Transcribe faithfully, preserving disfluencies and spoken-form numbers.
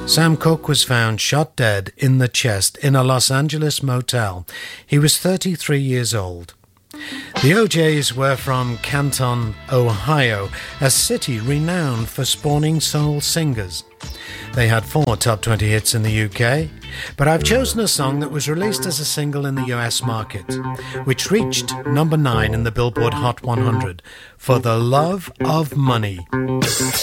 Sam Cooke was found shot dead in the chest in a Los Angeles motel. He was thirty-three years old. The O Js were from Canton, Ohio, a city renowned for spawning soul singers. They had four top twenty hits in the U K, but I've chosen a song that was released as a single in the U S market, which reached number nine in the Billboard Hot one hundred, For the Love of Money.